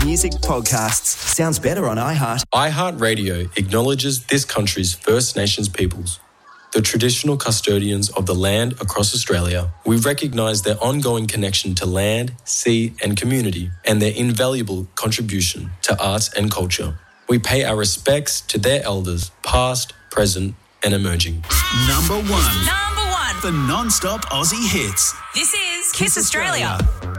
music podcasts. Sounds better on iHeart. iHeartRadio acknowledges this country's First Nations peoples, the traditional custodians of the land across Australia. We recognise their ongoing connection to land, sea and community, and their invaluable contribution to arts and culture. We pay our respects to their elders, past, present and emerging. Number one for non-stop Aussie hits. This is Kiss Australia.